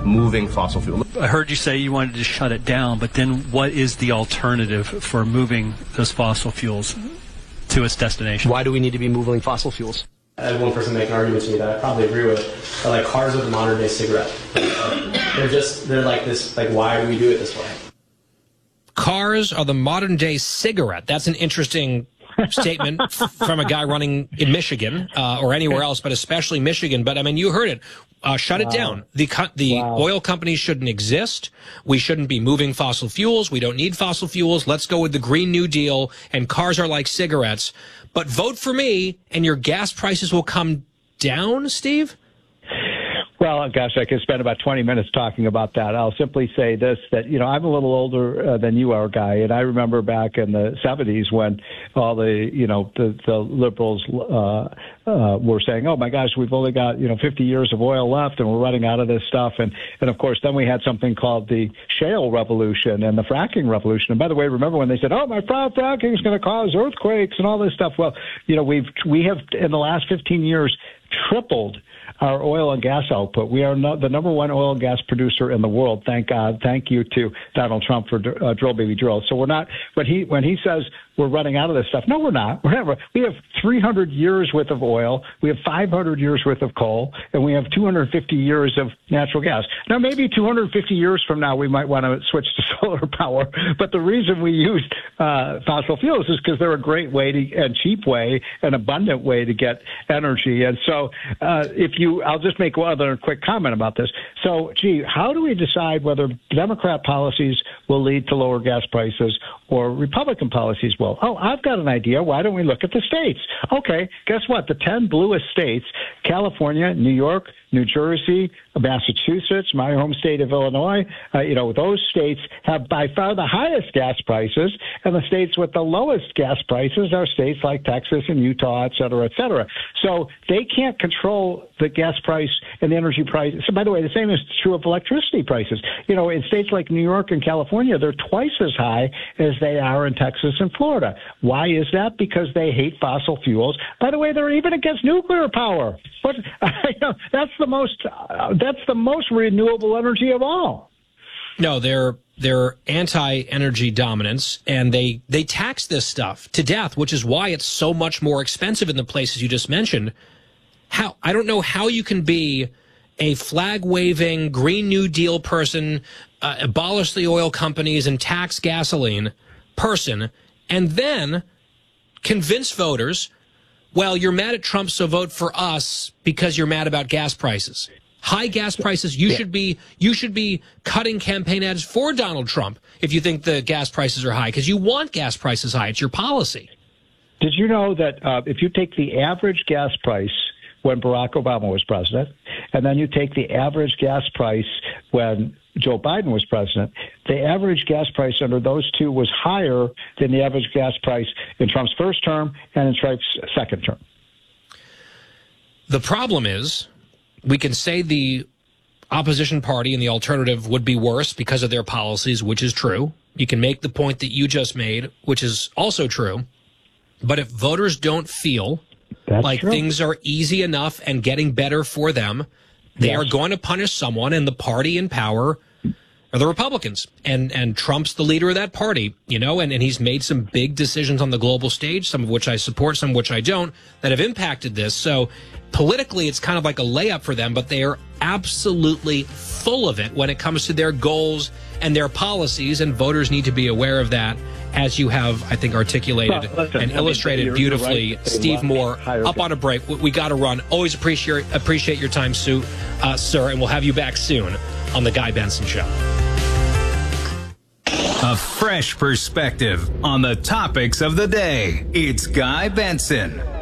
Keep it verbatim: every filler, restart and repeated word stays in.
moving fossil fuel. I heard you say you wanted to shut it down, but then what is the alternative for moving those fossil fuels to its destination? Why do we need to be moving fossil fuels? I had one person make an argument to me that I probably agree with. But like cars are the modern day cigarette. They're just, they're like this, like why do we do it this way? Cars are the modern day cigarette. That's an interesting statement from a guy running in Michigan uh, or anywhere else, but especially Michigan. But I mean, you heard it. Uh, shut wow. it down. The co- the wow. oil companies shouldn't exist. We shouldn't be moving fossil fuels. We don't need fossil fuels. Let's go with the Green New Deal, and cars are like cigarettes. But vote for me, and your gas prices will come down, Steve? Well, gosh, I could spend about twenty minutes talking about that. I'll simply say this, that, you know, I'm a little older uh, than you are, Guy, and I remember back in the seventies when all the, you know, the, the liberals uh, uh, were saying, oh, my gosh, we've only got, you know, fifty years of oil left and we're running out of this stuff. And, and of course, then we had something called the shale revolution and the fracking revolution. And by the way, remember when they said, oh, my fracking is going to cause earthquakes and all this stuff? Well, you know, we've we have in the last fifteen years tripled our oil and gas output. We are not the number one oil and gas producer in the world. Thank God. Thank you to Donald Trump for uh, drill baby drill. So we're not, when he, when he says we're running out of this stuff, no, we're not. We're never, we have three hundred years worth of oil. We have five hundred years worth of coal, and we have two hundred fifty years of natural gas. Now, maybe two hundred fifty years from now, we might want to switch to solar power. But the reason we use uh, fossil fuels is because they're a great way to, and cheap way, an abundant way to get energy. And so uh, if you I'll just make one other quick comment about this. So, gee, how do we decide whether Democrat policies will lead to lower gas prices or Republican policies will? Oh, I've got an idea. Why don't we look at the states? Okay, guess what? The ten bluest states, California, New York, New Jersey, Massachusetts, my home state of Illinois, uh, you know, those states have by far the highest gas prices, and the states with the lowest gas prices are states like Texas and Utah, et cetera, et cetera. So they can't control the gas price and the energy price. So, by the way, the same is true of electricity prices. You know, in states like New York and California, they're twice as high as they are in Texas and Florida. Why is that? Because they hate fossil fuels. By the way, they're even against nuclear power. But you know, that's the most uh, that's the most renewable energy of all. No, they're they're anti-energy dominance, and they they tax this stuff to death, which is why it's so much more expensive in the places you just mentioned. How I don't know how you can be a flag-waving Green New Deal person, uh, abolish the oil companies and tax gasoline person, and then convince voters, well, you're mad at Trump, so vote for us because you're mad about gas prices. High gas prices, you yeah. should be you should be cutting campaign ads for Donald Trump if you think the gas prices are high, because you want gas prices high. It's your policy. Did you know that uh, if you take the average gas price when Barack Obama was president, and then you take the average gas price when Joe Biden was president, the average gas price under those two was higher than the average gas price in Trump's first term and in Trump's second term. The problem is, we can say the opposition party and the alternative would be worse because of their policies, which is true. You can make the point that you just made, which is also true. But if voters don't feel That's like true. things are easy enough and getting better for them, they yes. are going to punish someone, and the party in power are the Republicans. And and Trump's the leader of that party, you know, and, and he's made some big decisions on the global stage, some of which I support, some of which I don't, that have impacted this. So politically, it's kind of like a layup for them, but they are absolutely full of it when it comes to their goals and their policies, and voters need to be aware of that, as you have, I think, articulated well, listen, and I illustrated mean, beautifully. Right. Steve Moore, up on a break. We, we got to run. Always appreciate appreciate your time, Sue, uh, sir, and we'll have you back soon on The Guy Benson Show. A fresh perspective on the topics of the day. It's Guy Benson.